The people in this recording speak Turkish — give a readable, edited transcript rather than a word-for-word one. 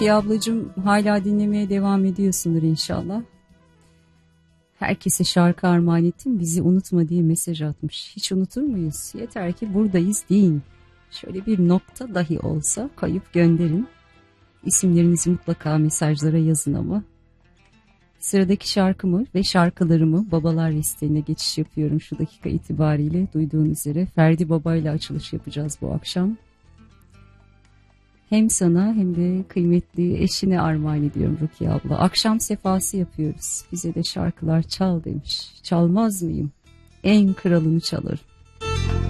Rukiye ablacığım, hala dinlemeye devam ediyorsundur inşallah. Herkese şarkı armağan ettim, bizi unutma diye mesaj atmış. Hiç unutur muyuz? Yeter ki buradayız deyin. Şöyle bir nokta dahi olsa koyup gönderin. İsimlerinizi mutlaka mesajlara yazın ama. Sıradaki şarkımı ve şarkılarımı babalar listeline geçiş yapıyorum şu dakika itibariyle. Duyduğun üzere Ferdi Baba ile açılış yapacağız bu akşam. Hem sana hem de kıymetli eşine armağan ediyorum Rukiye abla. Akşam sefası yapıyoruz. Bize de şarkılar çal demiş. Çalmaz mıyım? En kralını çalarım.